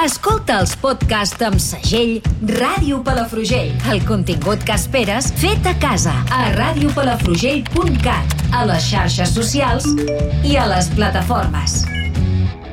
Escolta els podcasts amb segell Ràdio Palafrugell. El contingut que esperes fet a casa a radiopalafrugell.cat, a les xarxes socials i a les plataformes.